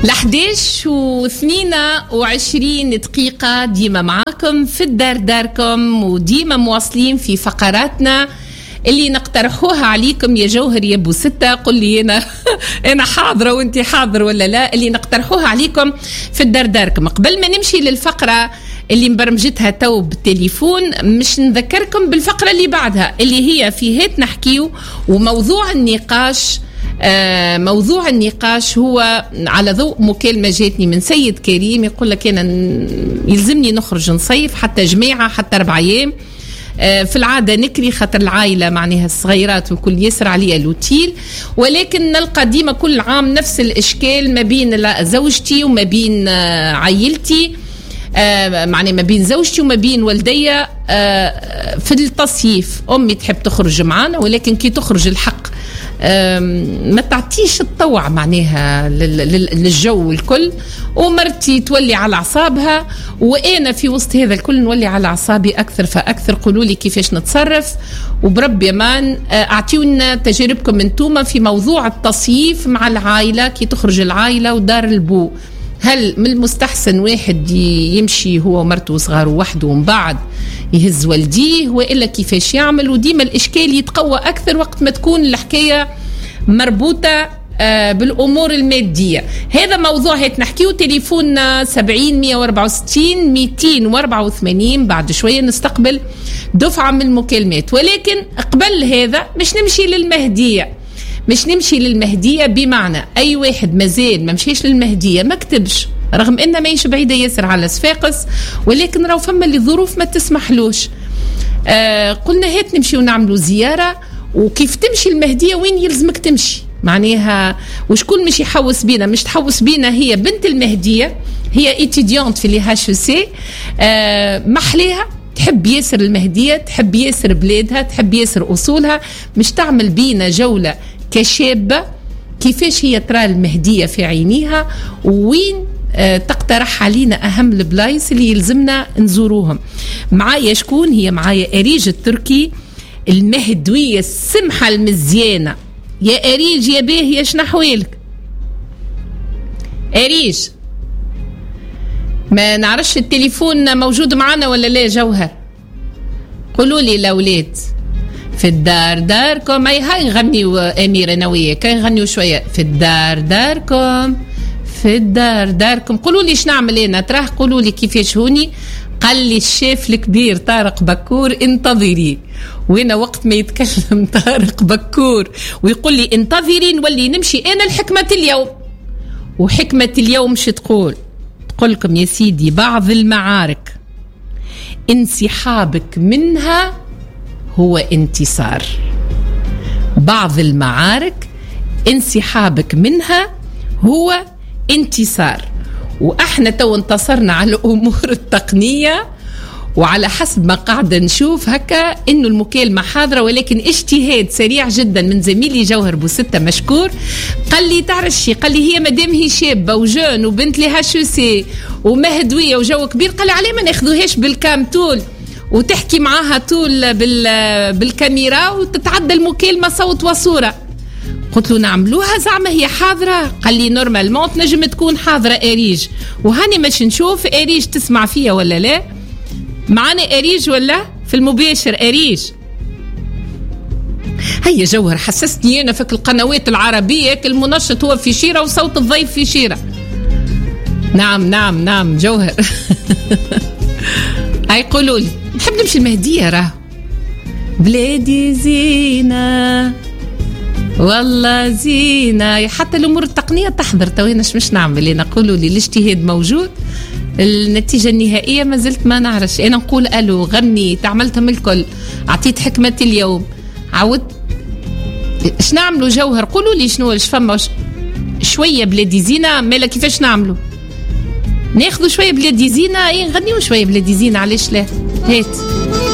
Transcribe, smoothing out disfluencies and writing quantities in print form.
ل11:22 دقيقة ديما معاكم في الدار داركم، وديما مواصلين في فقراتنا اللي نقترحوها عليكم يا جوهر يا ابو ستة. قل لي انا حاضرة وانت حاضر ولا لا؟ اللي نقترحوها عليكم في الدار داركم. قبل ما نمشي للفقرة اللي مبرمجتها تو بالتليفون، مش نذكركم بالفقرة اللي بعدها اللي هي في هيت نحكيو. وموضوع النقاش موضوع النقاش هو على ضوء مكالمة جاتني من سيد كريم يقول لك أنا يلزمني نخرج نصيف حتى جماعة حتى 4 أيام. في العادة نكري خاطر العائلة معناها الصغيرات والكل يسر عليها الأوتيل، ولكن نلقى ديما كل عام نفس الإشكال ما بين زوجتي وما بين عائلتي، معناها ما بين زوجتي وما بين والدية في التصيف. أمي تحب تخرج معانا ولكن كي تخرج الحق ما تعطيش الطوع معناها للجو الكل، ومرتي تولي على أعصابها وأنا في وسط هذا الكل نولي على أعصابي أكثر فأكثر. قولوا لي كيفاش نتصرف، وبرب يمان أعطيونا تجاربكم انتوما في موضوع التصيف مع العائلة. كي تخرج العائلة ودار البو، هل من المستحسن واحد يمشي هو ومرته وصغاره وحده ومن بعد يهز والديه، وإلا كيفاش يعمل؟ وديما الإشكال يتقوى أكثر وقت ما تكون الحكاية مربوطة بالأمور المادية. هذا موضوع هيك نحكيه. تليفوننا 70 164 284. بعد شوية نستقبل دفعة من المكالمات، ولكن قبل هذا مش نمشي للمهدية بمعنى أي واحد مازال ما مشيش للمهدية ما كتبش، رغم إنه ما يش بعيدة ياسر على صفاقس، ولكن راو فما اللي ظروف ما تسمحلوش. قلنا هات نمشي ونعملوا زيارة. وكيف تمشي المهدية وين يلزمك تمشي معناها، وشكون مش يحوس بينا؟ مش تحوس بينا هي بنت المهدية، هي إتيديانت في LHEC محليها، تحب ياسر المهدية، تحب ياسر بلادها، تحب ياسر أصولها، مش تعمل بينا جولة كشابة كيفاش هي ترى المهدية في عينيها، وين تقترح علينا أهم البلايس اللي يلزمنا نزوروهم. معايا شكون؟ هي معايا أريج التركي المهدوية السمحة المزيانة. يا أريج يا باهي ايش نحوالك؟ أريج ما نعرفش التليفون موجود معنا ولا لا؟ جوهر قولوا لي الأولاد في الدار داركم. هاي نغنيوا أميرة نوية كاين نغنيوا شوية في الدار داركم في الدار داركم. قولوا لي ايش نعمل انا تراه، قولوا لي كيفاش هوني. قال لي الشيف الكبير طارق بكور انتظري، وانا وقت ما يتكلم طارق بكور ويقول لي انتظري نولي نمشي انا لحكمة اليوم. وحكمة اليوم مش تقول لكم يا سيدي بعض المعارك انسحابك منها هو انتصار. بعض المعارك انسحابك منها هو انتصار. واحنا تو انتصرنا على الامور التقنيه، وعلى حسب ما قاعدة نشوف هكا انه المكالمة حاضرة، ولكن اجتهاد سريع جدا من زميلي جوهر بوستة مشكور. قال لي تعرف شي، قال لي هي مدام هي شابة وجون وبنت LHEC ومهدوية وجو كبير، قال لي عليه ما ناخذوهاش بالكام تول وتحكي معاها طول بالكاميرا وتتعدى المكالمة صوت وصورة. قلت له نعملوها زعما هي حاضرة؟ قال لي نورمالمون تنجم تكون حاضرة أريج. وهاني مش نشوف أريج تسمع فيها ولا لا. معانا أريج ولا في المباشر؟ أريج هيا جوهر حسستني أنا فك القنوات العربية المنشط هو في شيرة وصوت الضيف في شيرة. نعم جوهر هاي قولوا لي نحب نمشي المهدية راه بلادي زينة والله زينة. حتى الأمور التقنية تحضر تويناش مش نعمل أنا. قولوا لي الاجتهاد موجود، النتيجة النهائية ما زلت ما نعرفش. أنا نقول ألو غني تعملتهم الكل، عطيت حكمة اليوم، عودت ايش نعملوا جوهر؟ قولوا لي شنو ايش فما شوية بلادي زينة مالا كيفاش نعملوا؟ ناخذوا شوية بلادي زينة، نغنيوا شوية بلادي زينة علاش لا؟ هات